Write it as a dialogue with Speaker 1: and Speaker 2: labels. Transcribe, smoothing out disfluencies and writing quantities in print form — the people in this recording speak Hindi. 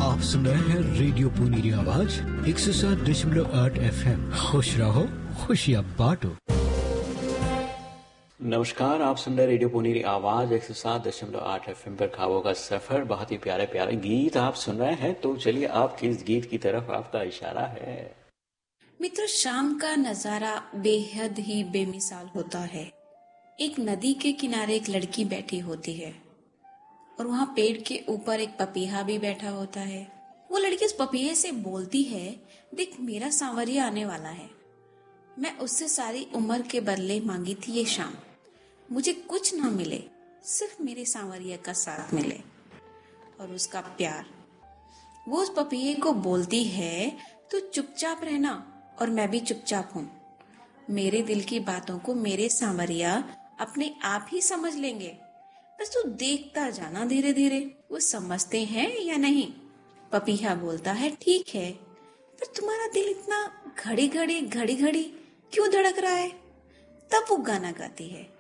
Speaker 1: आप सुन रहे हैं रेडियो पुनीरी आवाज 107.8 FM। खुश रहो, खुशियाँ बांटो।
Speaker 2: नमस्कार, आप सुन रहे रेडियो पुनीरी आवाज 107.8 FM पर ख्वाबों का सफर। बहुत ही प्यारे प्यारे गीत आप सुन रहे हैं। तो चलिए, आप किस गीत की तरफ आपका इशारा है?
Speaker 3: मित्र, शाम का नजारा बेहद ही बेमिसाल होता है। एक नदी के किनारे एक लड़की बैठी होती है और वहां पेड़ के ऊपर एक पपीहा भी बैठा होता है। वो लड़की उस पपीहे से बोलती है, देख मेरा सांवरिया आने वाला है। मैं उससे सारी उम्र के बदले मांगी थी ये शाम। मुझे कुछ ना मिले, सिर्फ मेरे सांवरिया का साथ मिले और उसका प्यार। वो उस पपीहे को बोलती है, तू चुपचाप रहना और मैं भी चुपचाप हूँ। मेरे दिल की बातों को मेरे सांवरिया अपने आप ही समझ लेंगे। बस तू देखता जाना धीरे धीरे, वो समझते हैं या नहीं। पपीहा बोलता है, ठीक है, पर तुम्हारा दिल इतना घड़ी घड़ी क्यों धड़क रहा है? तब वो गाना गाती है,